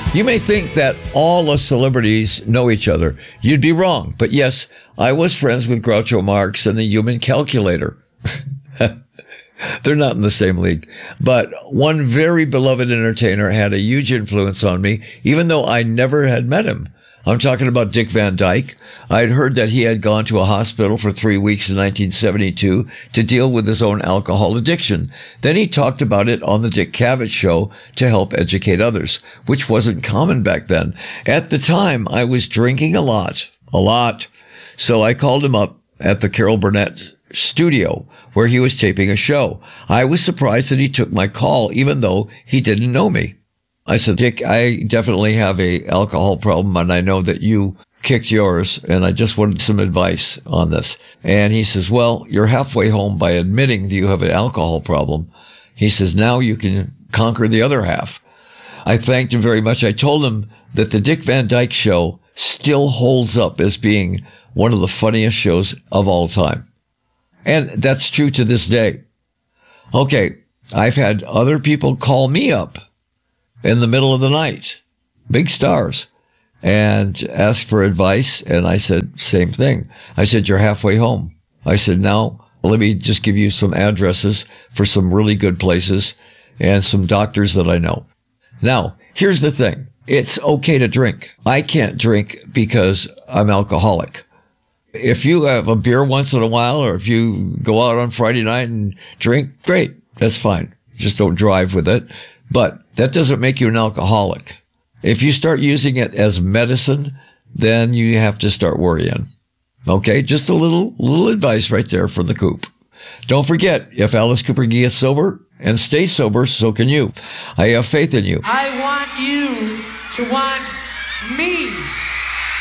You may think that all us celebrities know each other. You'd be wrong. But yes, I was friends with Groucho Marx and the Human Calculator. They're not in the same league. But one very beloved entertainer had a huge influence on me, even though I never had met him. I'm talking about Dick Van Dyke. I'd heard that he had gone to a hospital for 3 weeks in 1972 to deal with his own alcohol addiction. Then he talked about it on the Dick Cavett Show to help educate others, which wasn't common back then. At the time, I was drinking a lot. So I called him up at the Carol Burnett studio where he was taping a show. I was surprised that he took my call, even though he didn't know me. I said, Dick, I definitely have a alcohol problem, and I know that you kicked yours, and I just wanted some advice on this. And he says, well, you're halfway home by admitting that you have an alcohol problem. He says, now you can conquer the other half. I thanked him very much. I told him that the Dick Van Dyke Show still holds up as being one of the funniest shows of all time. And that's true to this day. Okay, I've had other people call me up in the middle of the night, big stars, and ask for advice. And I said, same thing. I said, you're halfway home. I said, now let me just give you some addresses for some really good places and some doctors that I know. Now, here's the thing. It's okay to drink. I can't drink because I'm alcoholic. If you have a beer once in a while, or if you go out on Friday night and drink, great. That's fine. Just don't drive with it. But that doesn't make you an alcoholic. If you start using it as medicine, then you have to start worrying. Okay, just a little advice right there for the coop. Don't forget, if Alice Cooper gets sober and stays sober, so can you. I have faith in you. I want you to want me.